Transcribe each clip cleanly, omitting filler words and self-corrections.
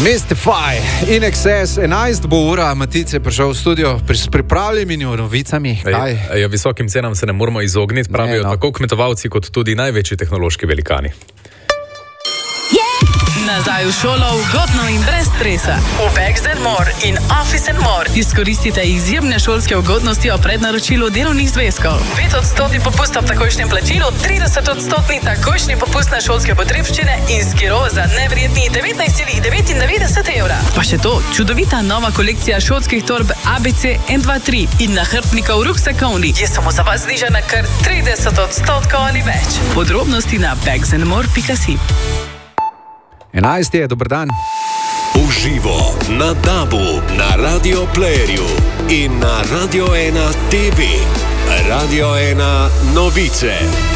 Mystify, In Excess, 11 bo ura, Matic je prišel v studio s pripravljenimi novicami. Visokim cenam se ne moramo izogniti, pravijo tako kmetovalci kot tudi največji tehnološki velikani. Nazaj v šolo, ugodno in brez stresa. V Bags & More in Office & More izkoristite izjemne šolske ugodnosti o prednaročilu delovnih zvezkov. 5% popust ob takojšnjem plačilu, 30% takojšnji popust na šolske potrebščine in skiro za nevrijedni 19,99 evra. Pa še to, čudovita nova kolekcija šolskih torb ABC N23 in nahrbtnikov ruksakovni je samo za vas znižana kar 30% ali več. Podrobnosti na bagsandmore.si. 11 je, dober dan. Uživo na DAB-u, na Radio Playerju in na Radio 1 TV. Radio 1 novice.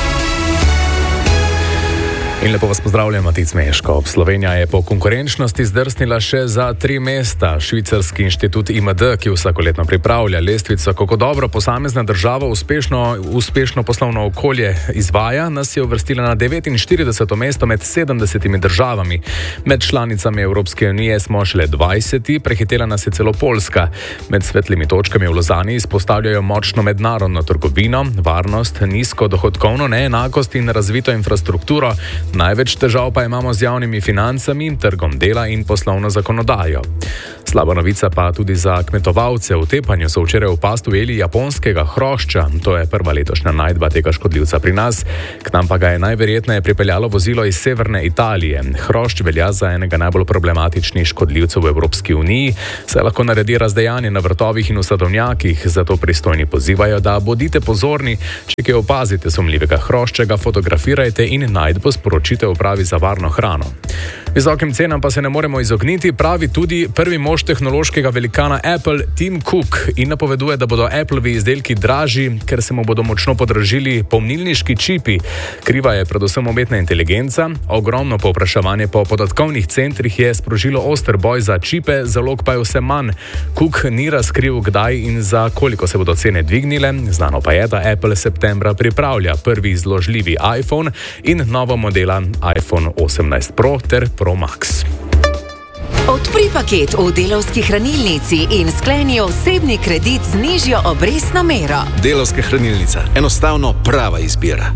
In lepo vas pozdravljam, Matic Meško. Slovenija je po konkurenčnosti zdrsnila še za 3 mesta. Švicarski inštitut IMD, ki vsakoletno pripravlja lestvico, kako dobro posamezna država uspešno poslovno okolje izvaja, nas je uvrstila na 49. mesto med 70 državami. Med članicami Evropske unije smo šele 20, prehitela nas je celo Poljska. Med svetlimi točkami v Lozani izpostavljajo močno mednarodno trgovino, varnost, nizko dohodkovno neenakost in razvito infrastrukturo. Največ težav pa imamo z javnimi financami, trgom dela in poslovno zakonodajo. Slaba novica pa tudi za kmetovalce. V tepanju so včeraj v past ujeli japonskega hrošča. To je prva letošnja najdba tega škodljivca pri nas. K nam pa ga je najverjetneje pripeljalo vozilo iz severne Italije. Hrošč velja za enega najbolj problematičnih škodljivcev v Evropski uniji, saj lahko naredi razdejanje na vrtovih in v sadovnjakih. Zato pristojni pozivajo, da bodite pozorni, če kaj opazite sumljivega hrošča, ga fotografirajte in najdbo sporočite upravi za varno hrano. Visokim cenam pa se ne moremo izogniti, pravi tudi prvi mož tehnološkega velikana Apple, Tim Cook, in napoveduje, da bodo Applevi izdelki dražji, ker se mu bodo močno podražili pomnilniški čipi. Kriva je predvsem umetna inteligenca, ogromno povpraševanje po podatkovnih centrih je sprožilo oster boj za čipe, zalog pa je vse manj. Cook ni razkril, kdaj in za koliko se bodo cene dvignile, znano pa je, da Apple septembra pripravlja prvi zložljivi iPhone in novo modela iPhone 18 Pro ter Pro Max. Odpri paket v Delavski hranilnici in skleni osebni kredit z nižjo obrestno mero. Delavska hranilnica. Enostavno prava izbira.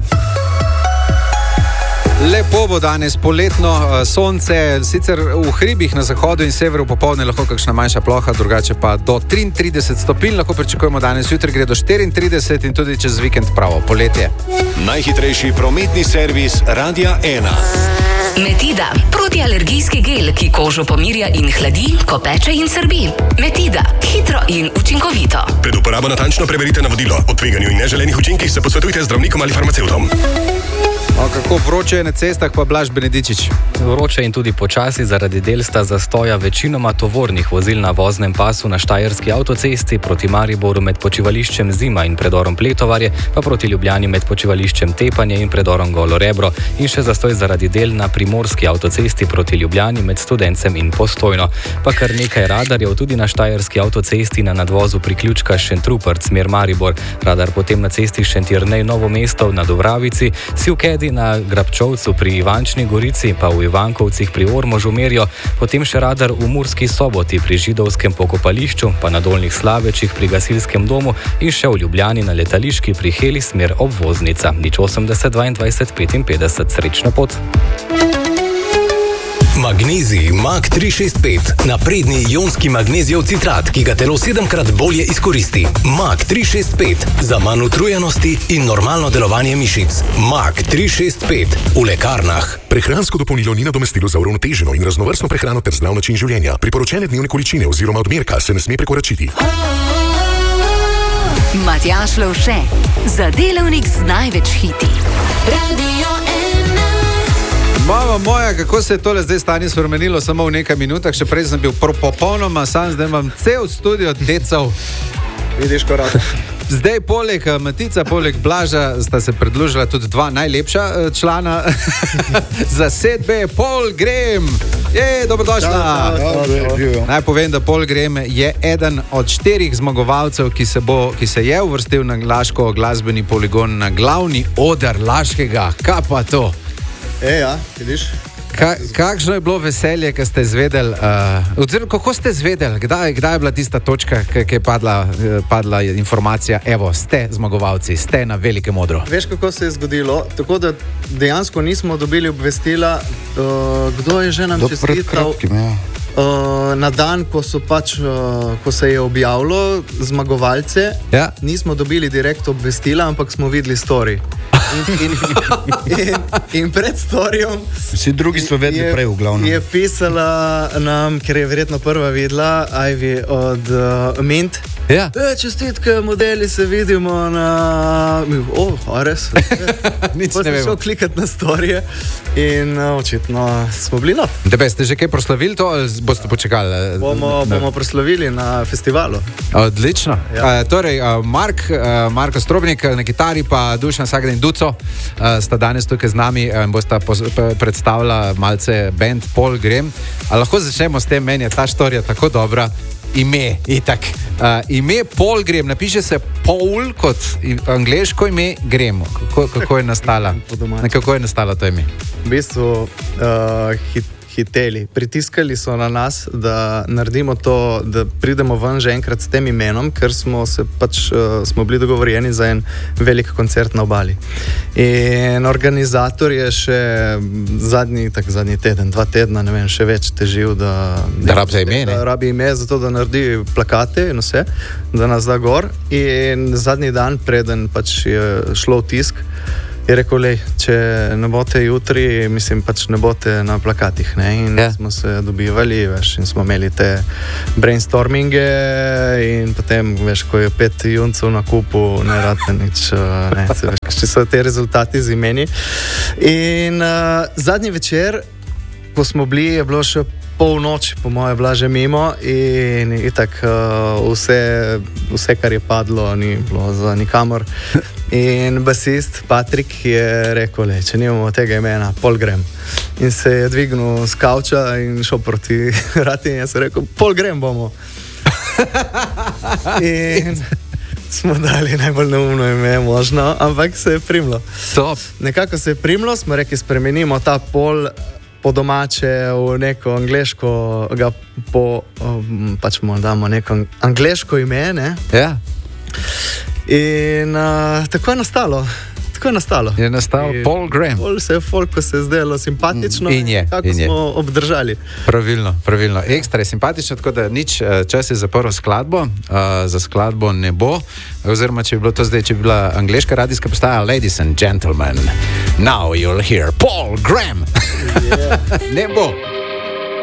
Lepo bo danes, poletno sonce, sicer v hribih na zahodu in severu popoldne lahko kakšna manjša ploha, drugače pa do 33 stopinj lahko pričakujemo danes, jutri gre do 34 in tudi čez vikend pravo poletje. Najhitrejši prometni servis Radia 1. Metida, protialergijski gel, ki kožo pomirja in hladi, ko peče in srbi. Metida, hitro in učinkovito. Pred uporabo natančno preverite navodilo. O tveganju in neželenih učinkih se posvetujte z zdravnikom ali farmacevtom. Kako vroče je na cestah, pa Blaž Benedičič? Vroče in tudi počasi zaradi delsta zastoja večinoma tovornih vozil na voznem pasu na Štajerski avtocesti proti Mariboru med počivališčem Zima in predorom Pletovarje, pa proti Ljubljani med počivališčem Tepanje in predorom Golo Rebro, in še zastoj zaradi del na Primorski avtocesti proti Ljubljani med Studencem in Postojno. Pa kar nekaj radarjev tudi na Štajerski avtocesti na nadvozu priključka Šentrupert smer Maribor, radar potem na cesti Šentjernej Novo mesto na Dobravici, Sivkedi na Grabčovcu pri Ivančni Gorici, pa v Ivankovcih pri Ormožu merijo, potem še radar v Murski Soboti pri Židovskem pokopališču, pa na Dolnjih Slavečih pri Gasilskem domu in še v Ljubljani na letališki pri Heli smer obvoznica. 080 22 55, srečno pot. Magnezij Mag 365, napredni ionski magnezijev citrat, ki ga telo 7-krat bolje izkoristi. Mag 365, za manj utrujenosti in normalno delovanje mišic. Mag 365, v lekarnah. Prehransko dopolnilo ni nadomestilo za uravnoteženo in raznovrstno prehrano ter zdrav način življenja. Priporočene dnevne količine oziroma odmerka se ne sme prekoračiti. Matjaž Lovše, za delavnik z največ hiti. Radio 1. Mama moja, kako se je tole zdaj stanje spremenilo samo v nekaj minutah, še prej sem bil popolnoma sam, zdaj imam cel studio decev. Vidiš, korak. Zdaj poleg Matica, poleg Blaža sta se predložila tudi dva najlepša člana zasedbe, Paul Graham. Dobrodošla. Naj povem, da Paul Graham je eden od 4 zmagovalcev, ki se je uvrstil na Laško glasbeni poligon na glavni oder Laškega. Kaj pa to? Ja, vidiš? Kakšno je bilo veselje, ko ste izvedeli, oziroma kako ste izvedeli, kdaj je bila tista točka, ki je padla informacija, evo, ste zmagovalci, ste na velikem odru? Veš, kako se je zgodilo? Tako da dejansko nismo dobili obvestila, kdo je že nam čestital. Na dan, ko se je objavilo zmagovalce, nismo dobili direkt obvestila, ampak smo videli story. In pred storyjem vsi drugi so vedeli prej v glavnem. Je pisala nam, ker je verjetno prva videla, Ivy od Mint. Čestitke, modeli se vidimo na... res? Nič ne vemo. Pa smo šel klikati na storije in očitno smo bili not. Tebe, ste že kaj proslavili to ali boste počakali? Bomo proslavili na festivalu. Odlično. Torej, Marko Strobnik na kitari pa Dušan Sagden Duco sta danes tukaj z nami in bosta predstavila malce band Paul Graham. A lahko začnemo s tem, meni je ta štorija tako dobra. Ime, itak. Ime Paul Graham, napiše se Paul kot angleško ime Graham. Kako je nastala? Kako je nastalo to ime? V bistvu hiteli, pritiskali so na nas, da naredimo to, da pridemo ven že enkrat s tem imenom, ker smo bili dogovorjeni za en velik koncert na obali. In organizator je še zadnji teden, 2 tedna, ne vem, še več težil, da rabi ime, zato da naredi plakate in vse, da nas da gor. In zadnji dan, preden je šlo v tisk, je rekel, če ne boste jutri, mislim, ne boste na plakatih. Ne? In smo se dobivali, in smo imeli te brainstorminge in potem, ko je 5 juncev na kupu, ne rade nič, če so te rezultati z imeni. In zadnji večer, ko smo bili, je bilo še polnoč, po moje, bila že mimo in itak vse, kar je padlo, ni bilo za nikamor. In basist Patrik je rekel, če nimamo tega imena, Paul Graham. In se je dvignil z kavča in šel proti rati in je se rekel, Paul Graham bomo. In smo dali najbolj neumno ime možno, ampak se je primlo. Nekako se je primlo, smo rekli, spremenimo ta Paul po domače v neko angleško, pač mu damo neko angleško ime, ne? Ja. In tako je nastalo. Je nastal Paul Graham. Folko se je zdelo simpatično in kako smo obdržali. Pravilno. Ekstra je simpatično, tako da nič, čas je za prvo skladbo, za skladbo ne bo, oziroma če bi bilo to zdaj, če bi bila angleška radijska postaja, ladies and gentlemen, now you'll hear Paul Graham. Ne bo.